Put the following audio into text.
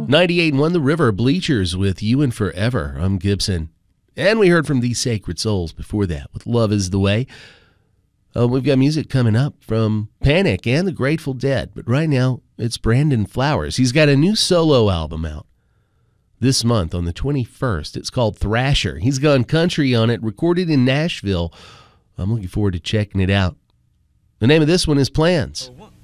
98.1 The River, Bleachers with You and Forever. I'm Gibson. And we heard from These Sacred Souls before that with Love is the Way. We've got music coming up from Panic and the Grateful Dead. But right now, it's Brandon Flowers. He's got a new solo album out this month on the 21st. It's called Thrasher. He's gone country on it, recorded in Nashville. I'm looking forward to checking it out. The name of this one is Plans. 1,